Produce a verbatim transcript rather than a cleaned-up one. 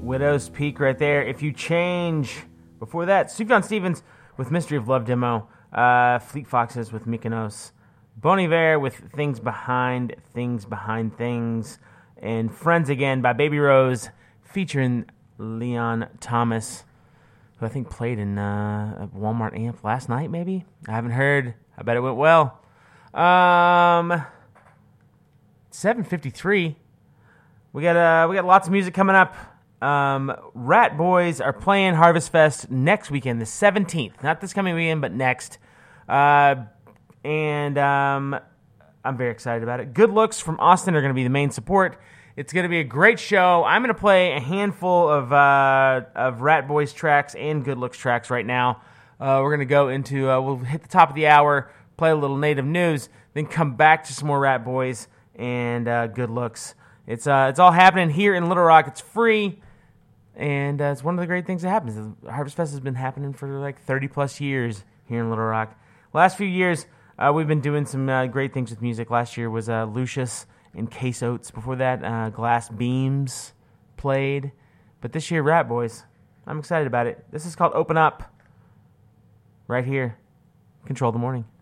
Widow's Peak right there. If You Change. Before that, Sufjan Stevens with Mystery of Love demo. Uh, Fleet Foxes with Mykonos. Bon Iver with Things Behind Things Behind Things. And Friends Again by Baby Rose featuring Leon Thomas, who I think played in uh, a Walmart amp last night, maybe? I haven't heard. I bet it went well. Um, seven fifty-three. We got uh, we got lots of music coming up. Um, Rat Boys are playing Harvest Fest next weekend, the seventeenth. Not this coming weekend, but next. Uh, and um, I'm very excited about it. Good Looks from Austin are going to be the main support. It's going to be a great show. I'm going to play a handful of uh, of Rat Boys tracks and Good Looks tracks right now. Uh, we're going to go into, uh, we'll hit the top of the hour, play a little Native News, then come back to some more Rat Boys and uh, Good Looks. It's uh, it's all happening here in Little Rock. It's free, and uh, it's one of the great things that happens. The Harvest Fest has been happening for like thirty plus years here in Little Rock. Last few years, uh, we've been doing some uh, great things with music. Last year was uh, Lucius and Case Oates. Before that, uh, Glass Beams played. But this year, Rat Boys. I'm excited about it. This is called Open Up. Right here. Control the Morning.